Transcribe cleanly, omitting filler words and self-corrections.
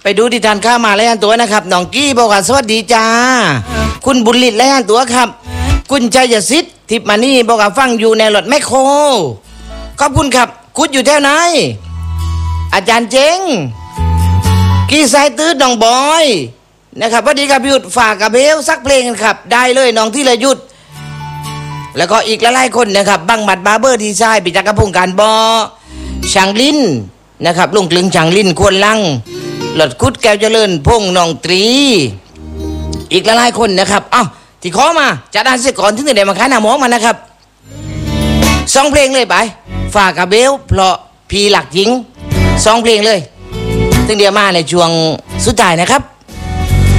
ดูที่ทานข้าวมาแล้วอันตัวนะครับน้องกี้บอกว่าสวัสดีจ้าคุณบุญฤทธิ์แล้วอันตัวครับคุณชัยศิษฐ์ทิพมานี่บอกว่าฟังอยู่ในรถแมคโครขอบคุณครับคุณอยู่แถวไหนอาจารย์เจงกี้สายตื้อน้องบอยนะครับสวัสดีครับพี่ยุทธฝากกับเบลสักเพลงกันครับได้เลยน้องที่เลยยุทธแล้วก็อีกหลายๆคนนะครับบังหมัดบาร์เบอร์ดีไซน์ปิจักรพงศ์การบอช่างลิ้นนะครับลุงกลึงช่างลิ้นควรลังหลอดคุดแก้วเจริญพงน้องตรีอีกหลายๆคนนะครับอ้าวที่ขอมาจะได้เสียก่อนที่จะได้มาขายหน้าหมอมานะครับ2 เพลงเลยไปฝากกับเบลเพราะพี่หลักหญิง2 เพลงเลยถึงเดียวมาในช่วงสุดท้ายนะครับ